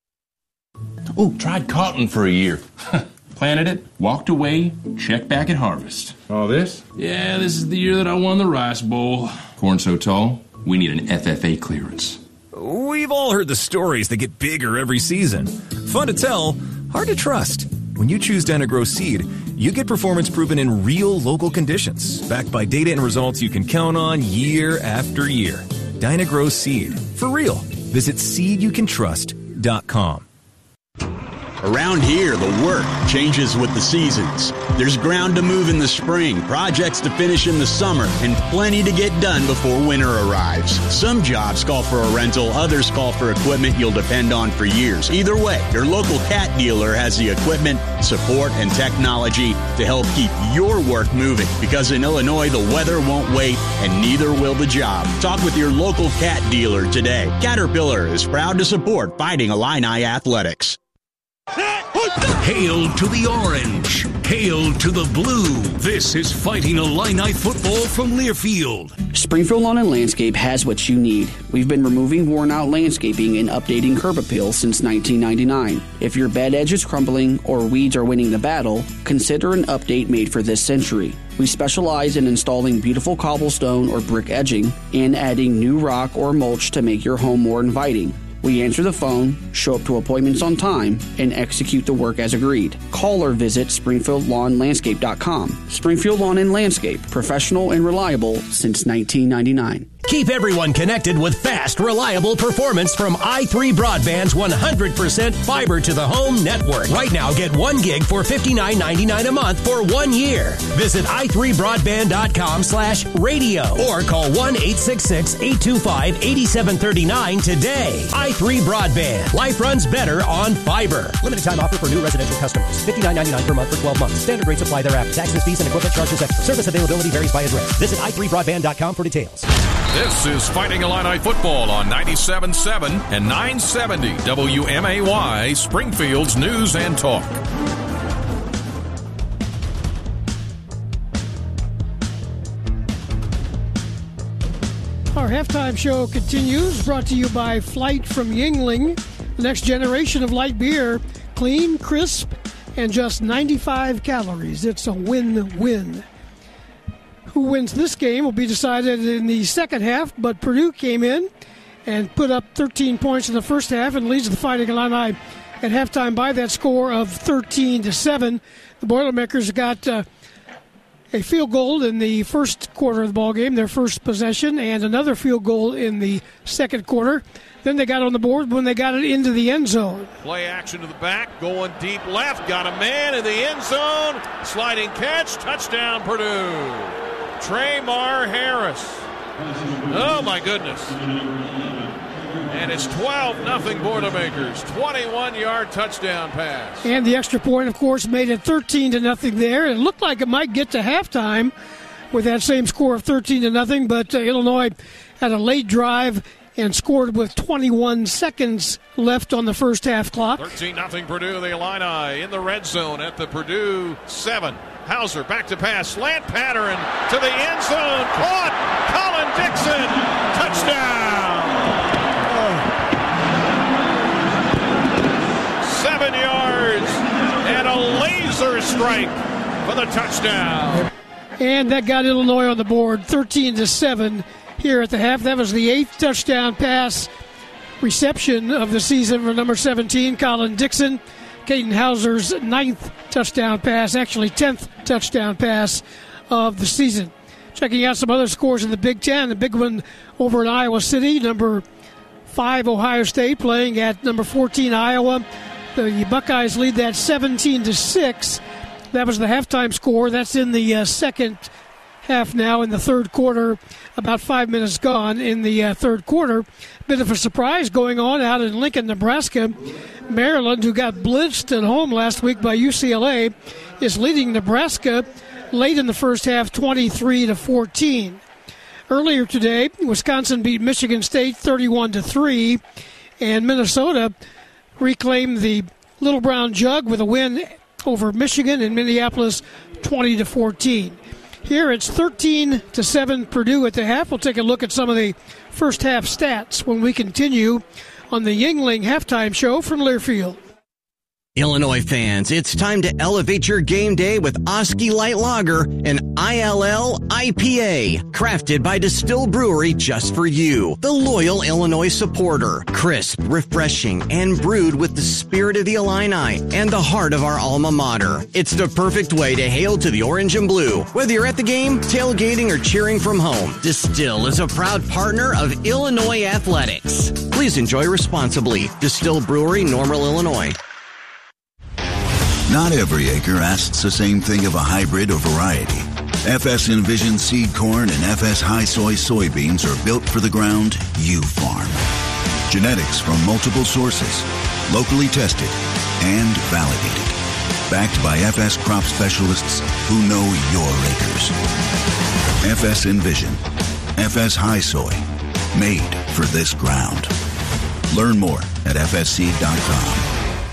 Oh, tried cotton for a year. Planted it, walked away, checked back at harvest. All this? Yeah, this is the year that I won the Rice Bowl. Corn so tall, we need an F F A clearance. We've all heard the stories that get bigger every season. Fun to tell, hard to trust. When you choose Dyna-Gro Seed, you get performance proven in real local conditions, backed by data and results you can count on year after year. Dyna-Gro Seed. For real. Visit seed you can trust dot com. Around here, the work changes with the seasons. There's ground to move in the spring, projects to finish in the summer, and plenty to get done before winter arrives. Some jobs call for a rental, others call for equipment you'll depend on for years. Either way, your local Cat dealer has the equipment, support, and technology to help keep your work moving. Because in Illinois, the weather won't wait, and neither will the job. Talk with your local Cat dealer today. Caterpillar is proud to support Fighting Illini Athletics. Hail to the orange. Hail to the blue. This is Fighting Illini football from Learfield. Springfield Lawn and Landscape has what you need. We've been removing worn-out landscaping and updating curb appeal since nineteen ninety-nine. If your bed edge is crumbling or weeds are winning the battle, consider an update made for this century. We specialize in installing beautiful cobblestone or brick edging and adding new rock or mulch to make your home more inviting. We answer the phone, show up to appointments on time, and execute the work as agreed. Call or visit Springfield Lawn Landscape dot com. Springfield Lawn and Landscape, professional and reliable since nineteen ninety-nine. Keep everyone connected with fast, reliable performance from i three Broadband's one hundred percent fiber to the home network. Right now, get one gig for fifty-nine ninety-nine a month for one year. Visit i three broadband dot com slash radio or call one eight six six, eight two five, eight seven three nine today. i three Broadband. Life runs better on fiber. Limited time offer for new residential customers. fifty-nine ninety-nine per month for twelve months. Standard rates apply thereafter. Taxes, fees, and equipment charges extra. Service availability varies by address. Visit i three broadband dot com for details. This is Fighting Illini football on ninety-seven point seven and nine seventy W M A Y, Springfield's News and Talk. Our halftime show continues, brought to you by Flight from Yuengling, the next generation of light beer, clean, crisp, and just ninety-five calories. It's a win-win. Who wins this game will be decided in the second half, but Purdue came in and put up thirteen points in the first half and leads the Fighting Illini at halftime by that score of thirteen to seven. The Boilermakers got uh, a field goal in the first quarter of the ball game, their first possession, and another field goal in the second quarter. Then they got on the board when they got it into the end zone. Play action to the back, going deep left, got a man in the end zone, sliding catch, touchdown Purdue. Traymar Harris. Oh, my goodness. And it's twelve nothing Boilermakers. twenty-one-yard touchdown pass. And the extra point, of course, made it thirteen to nothing there. It looked like it might get to halftime with that same score of thirteen to nothing, but uh, Illinois had a late drive and scored with twenty-one seconds left on the first half clock. thirteen nothing Purdue. The Illini in the red zone at the Purdue seven. Hauser back to pass, slant pattern to the end zone, caught, Colin Dixon, touchdown! Oh. Seven yards and a laser strike for the touchdown. And that got Illinois on the board, thirteen to seven here at the half. That was the eighth touchdown pass reception of the season for number seventeen, Colin Dixon. Caden Hauser's ninth touchdown pass, actually tenth touchdown pass of the season. Checking out some other scores in the Big Ten. The big one over in Iowa City, number five Ohio State playing at number fourteen Iowa. The Buckeyes lead that seventeen to six. That was the halftime score. That's in the uh, second half now, in the third quarter. About five minutes gone in the uh, third quarter. Bit of a surprise going on out in Lincoln, Nebraska. Maryland, who got blitzed at home last week by U C L A, is leading Nebraska late in the first half, twenty-three to fourteen. Earlier today, Wisconsin beat Michigan State thirty-one to three, and Minnesota reclaimed the Little Brown Jug with a win over Michigan in Minneapolis, twenty to fourteen. Here it's thirteen to seven Purdue at the half. We'll take a look at some of the first half stats when we continue on the Yuengling halftime show from Learfield. Illinois fans, it's time to elevate your game day with Oski Light Lager, an I L L I P A, crafted by Distill Brewery just for you, the loyal Illinois supporter. Crisp, refreshing, and brewed with the spirit of the Illini and the heart of our alma mater. It's the perfect way to hail to the orange and blue. Whether you're at the game, tailgating, or cheering from home, Distill is a proud partner of Illinois Athletics. Please enjoy responsibly. Distill Brewery, Normal, Illinois. Not every acre asks the same thing of a hybrid or variety. F S Envision seed corn and F S High Soy soybeans are built for the ground you farm. Genetics from multiple sources, locally tested and validated. Backed by F S crop specialists who know your acres. F S Envision, F S High Soy, made for this ground. Learn more at f s seed dot com.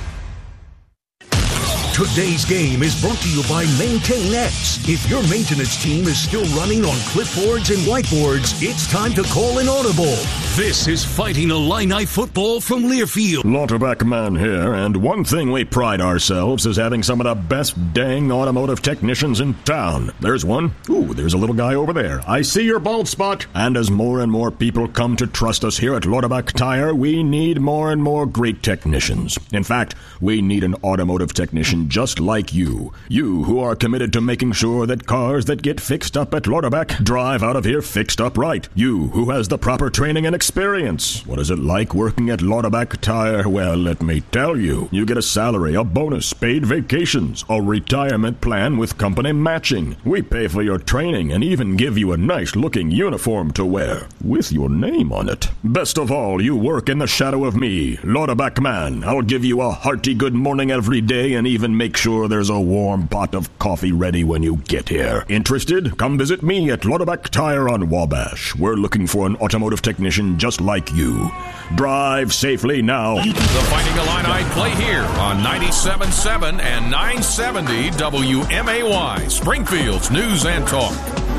Today's game is brought to you by MaintainX. If your maintenance team is still running on clipboards and whiteboards, it's time to call an audible. This is Fighting Illini football from Learfield. Lauterbach Man here, and one thing we pride ourselves is having some of the best dang automotive technicians in town. There's one. Ooh, there's a little guy over there. I see your bald spot. And as more and more people come to trust us here at Lauterbach Tire, we need more and more great technicians. In fact, we need an automotive technician just like you. You who are committed to making sure that cars that get fixed up at Lauterbach drive out of here fixed up right. You who has the proper training and experience. What is it like working at Lauterbach Tire? Well, let me tell you. You get a salary, a bonus, paid vacations, a retirement plan with company matching. We pay for your training and even give you a nice-looking uniform to wear with your name on it. Best of all, you work in the shadow of me, Lauterbach Man. I'll give you a hearty good morning every day and even make sure there's a warm pot of coffee ready when you get here. Interested? Come visit me at Lauterbach Tire on Wabash. We're looking for an automotive technician just like you. Drive safely now. The Fighting Illini play here on ninety-seven point seven and nine seventy W M A Y, Springfield's News and Talk.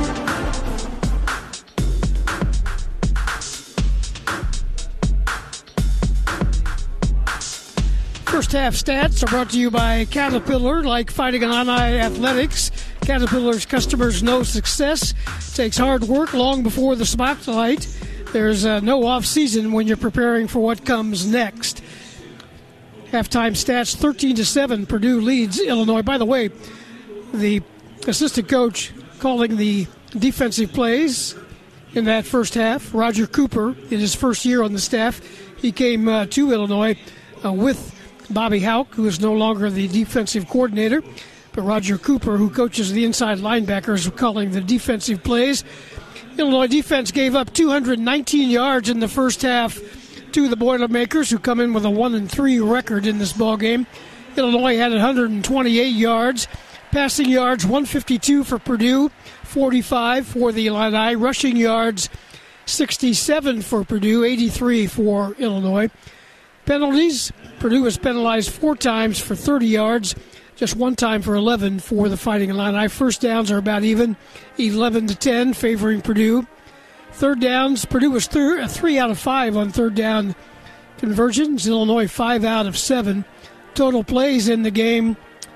First half stats are brought to you by Caterpillar. Like Fighting Illini Athletics, Caterpillar's customers know success takes hard work long before the spotlight. There's uh, no off-season when you're preparing for what comes next. Halftime stats, thirteen to seven, Purdue leads Illinois. By the way, the assistant coach calling the defensive plays in that first half, Roger Cooper, in his first year on the staff, he came uh, to Illinois uh, with Bobby Hauck, who is no longer the defensive coordinator, but Roger Cooper, who coaches the inside linebackers, calling the defensive plays. Illinois defense gave up two hundred nineteen yards in the first half to the Boilermakers, who come in with a one and three record in this ballgame. Illinois had one hundred twenty-eight yards. Passing yards, one fifty-two for Purdue, forty-five for the Illini. Rushing yards, sixty-seven for Purdue, eighty-three for Illinois. Penalties, Purdue was penalized four times for thirty yards, just one time for eleven for the Fighting Illini. First downs are about even, eleven to ten, favoring Purdue. Third downs, Purdue was th- three out of five on third down conversions. Illinois five out of seven. Total plays in the game,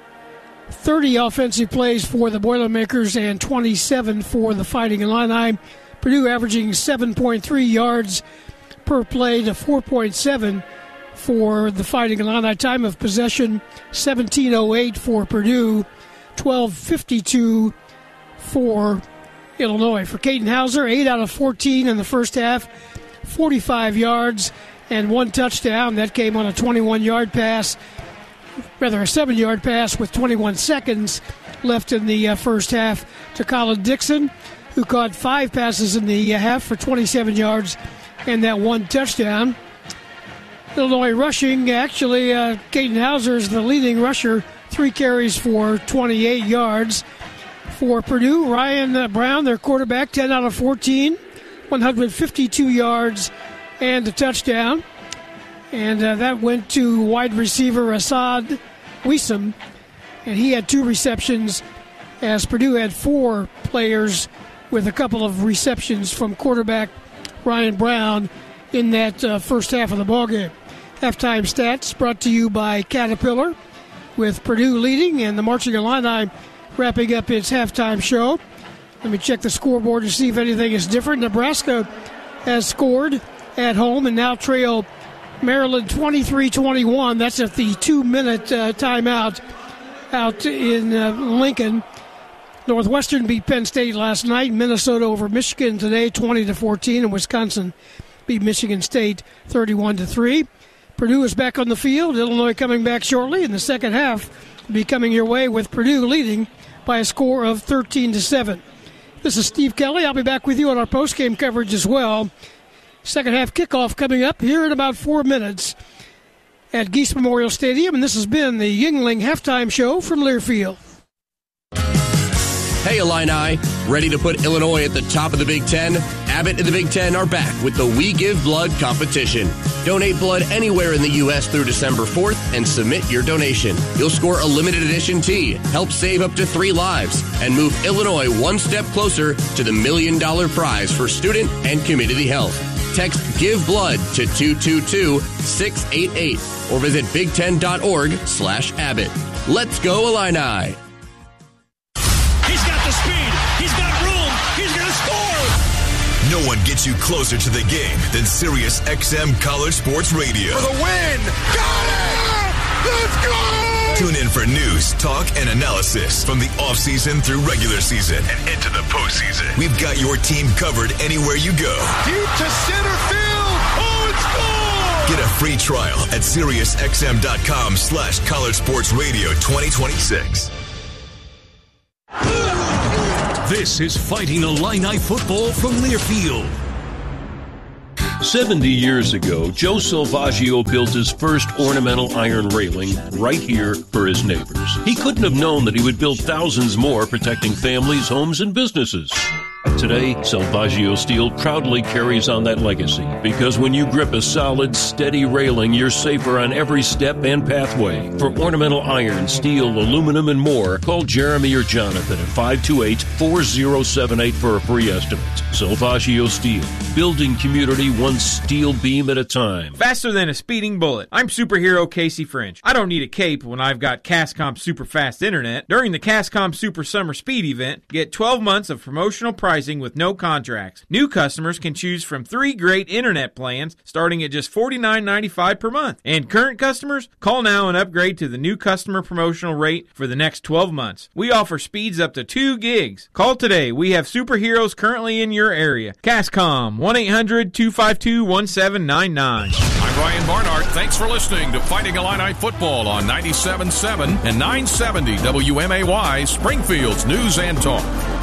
thirty offensive plays for the Boilermakers and twenty-seven for the Fighting Illini. Purdue averaging seven point three yards per play to four point seven for the Fighting Illini. Time of possession, seventeen oh eight for Purdue, twelve fifty-two for Illinois. For Caden Hauser, eight out of fourteen in the first half, forty-five yards and one touchdown. That came on a twenty-one-yard pass, rather a seven-yard pass with twenty-one seconds left in the uh, first half to Colin Dixon, who caught five passes in the uh, half for twenty-seven yards and that one touchdown. Illinois rushing, actually, uh, Caden Hauser is the leading rusher, three carries for twenty-eight yards. For Purdue, Ryan uh, Brown, their quarterback, ten out of fourteen, one hundred fifty-two yards and a touchdown. And uh, that went to wide receiver Assad Wiesem, and he had two receptions, as Purdue had four players with a couple of receptions from quarterback Ryan Brown in that uh, first half of the ballgame. Halftime stats brought to you by Caterpillar, with Purdue leading and the Marching Illini wrapping up its halftime show. Let me check the scoreboard to see if anything is different. Nebraska has scored at home and now trail Maryland twenty-three twenty-one. That's at the two-minute uh, timeout out in uh, Lincoln. Northwestern beat Penn State last night. Minnesota over Michigan today, twenty to fourteen, and Wisconsin beat Michigan State thirty-one to three. Purdue is back on the field. Illinois coming back shortly. In the second half, will be coming your way with Purdue leading by a score of thirteen to seven. This is Steve Kelly. I'll be back with you on our post-game coverage as well. Second half kickoff coming up here in about four minutes at Geese Memorial Stadium. And this has been the Yuengling Halftime Show from Learfield. Hey, Illini. Ready to put Illinois at the top of the Big Ten? Abbott and the Big Ten are back with the We Give Blood competition. Donate blood anywhere in the U S through December fourth and submit your donation. You'll score a limited edition tee, help save up to three lives, and move Illinois one step closer to the million dollar prize for student and community health. Text GIVEBLOOD to two two two, six eight eight or visit big ten dot org slash Abbott. Let's go Illini! He's got the speed. He's got room. He's going to score. No one gets you closer to the game than Sirius X M College Sports Radio. For the win. Got it! Let's go! Tune in for news, talk, and analysis from the offseason through regular season and into the postseason. We've got your team covered anywhere you go. Deep to center field. Oh, it's gone! Get a free trial at SiriusXM.com slash College Sports Radio twenty twenty-six. This is Fighting Illini football from Learfield. seventy years ago, Joe Salvaggio built his first ornamental iron railing right here for his neighbors. He couldn't have known that he would build thousands more protecting families, homes, and businesses. Today, Salvaggio Steel proudly carries on that legacy because when you grip a solid, steady railing, you're safer on every step and pathway. For ornamental iron, steel, aluminum, and more, call Jeremy or Jonathan at five two eight, four zero seven eight for a free estimate. Salvaggio Steel, building community one steel beam at a time. Faster than a speeding bullet. I'm superhero Casey French. I don't need a cape when I've got Cascom Super Fast Internet. During the Cascom Super Summer Speed event, get twelve months of promotional pricing with no contracts. New customers can choose from three great internet plans starting at just forty-nine ninety-five per month. And current customers, call now and upgrade to the new customer promotional rate for the next twelve months. We offer speeds up to two gigs. Call today. We have superheroes currently in your area. Cascom, one eight hundred, two five two, one seven nine nine. I'm Ryan Barnhart. Thanks for listening to Fighting Illini Football on ninety-seven point seven and nine seventy W M A Y, Springfield's News and Talk.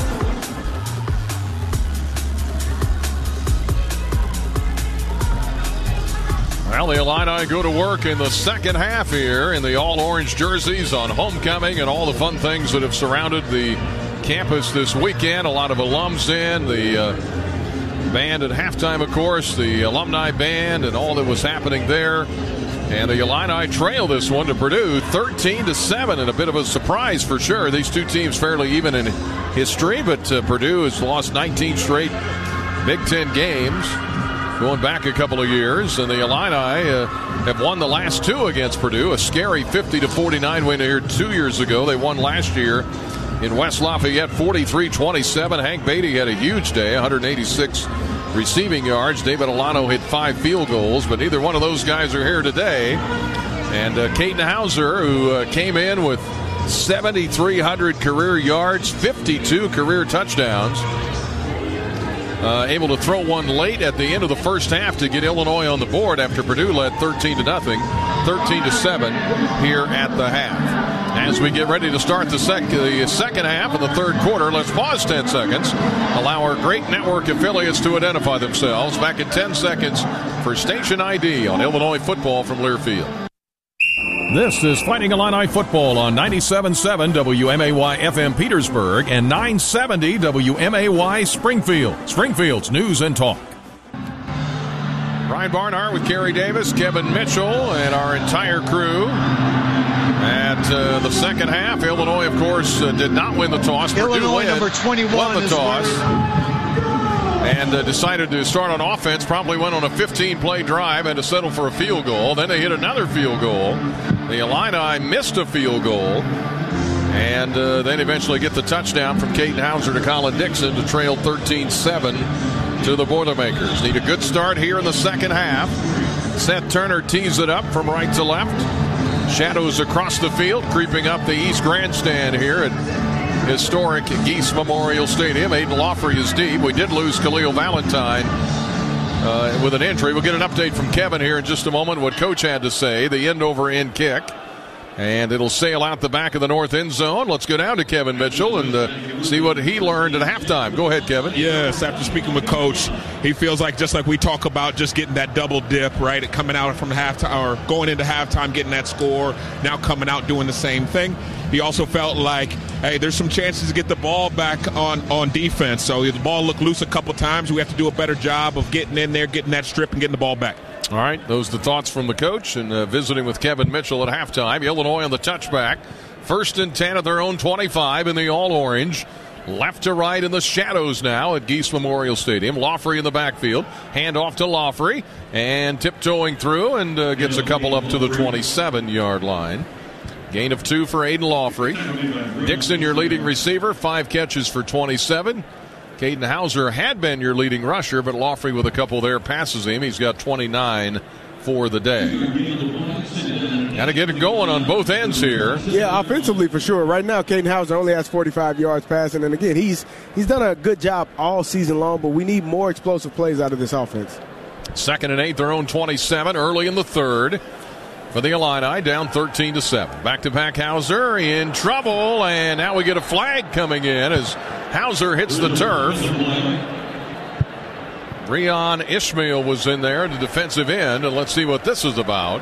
Well, the Illini go to work in the second half here in the all-orange jerseys on homecoming and all the fun things that have surrounded the campus this weekend. A lot of alums in, the uh, band at halftime, of course, the alumni band and all that was happening there. And the Illini trail this one to Purdue thirteen to seven, and a bit of a surprise for sure. These two teams fairly even in history, but uh, Purdue has lost nineteen straight Big Ten games going back a couple of years, and the Illini uh, have won the last two against Purdue. A scary fifty to forty-nine win here two years ago. They won last year in West Lafayette forty-three twenty-seven. Hank Beatty had a huge day, one hundred eighty-six receiving yards. David Alano hit five field goals, but neither one of those guys are here today. And uh, Caden Hauser, who uh, came in with seventy-three hundred career yards, fifty-two career touchdowns, Uh, able to throw one late at the end of the first half to get Illinois on the board after Purdue led thirteen to nothing, thirteen to seven here at the half. As we get ready to start the, sec- the second half of the third quarter, let's pause ten seconds. Allow our great network affiliates to identify themselves. Back in ten seconds for Station I D on Illinois football from Learfield. This is Fighting Illini Football on ninety-seven point seven W M A Y F M Petersburg and nine seventy W M A Y Springfield, Springfield's News and Talk. Ryan Barnhart with Kerry Davis, Kevin Mitchell, and our entire crew. At uh, the second half, Illinois, of course, uh, did not win the toss. Illinois, number twenty-one, won the toss. Where... And uh, decided to start on offense, probably went on a fifteen-play drive and to settle for a field goal. Then they hit another field goal. The Illini missed a field goal. And uh, then eventually get the touchdown from Caden Hauser to Colin Dixon to trail thirteen seven to the Boilermakers. Need a good start here in the second half. Seth Turner tees it up from right to left. Shadows across the field, creeping up the East Grandstand here at historic Geese Memorial Stadium. Aiden Lawfrey is deep. We did lose Khalil Valentine uh, with an injury. We'll get an update from Kevin here in just a moment, what Coach had to say. The end-over-end kick. And it'll sail out the back of the north end zone. Let's go down to Kevin Mitchell and uh, see what he learned at halftime. Go ahead, Kevin. Yes, after speaking with Coach, he feels like just like we talk about just getting that double dip, right? Coming out from halftime or going into halftime, getting that score, now coming out doing the same thing. He also felt like, hey, there's some chances to get the ball back on, on defense. So the ball looked loose a couple times. We have to do a better job of getting in there, getting that strip, and getting the ball back. All right, those are the thoughts from the coach, and uh, visiting with Kevin Mitchell at halftime. Illinois on the touchback. First and ten at their own twenty-five in the all-orange. left to right in the shadows now at Geese Memorial Stadium. Laughery in the backfield. Hand off to Laughery. And tiptoeing through and uh, gets a couple up to the twenty-seven-yard line. Gain of two for Aiden Laughery. Dixon, your leading receiver, five catches for twenty-seven. Caden Hauser had been your leading rusher, but Laughery with a couple there passes him. He's got twenty-nine for the day. Got to get it going on both ends here. Yeah, offensively for sure. Right now, Caden Hauser only has forty-five yards passing, and again, he's he's done a good job all season long, but we need more explosive plays out of this offense. Second and eight, their own twenty-seven, early in the third. For the Illini, down thirteen to seven. Back to back Hauser in trouble, and now we get a flag coming in as Hauser hits the turf. Breon Ishmael was in there, the defensive end, and let's see what this is about.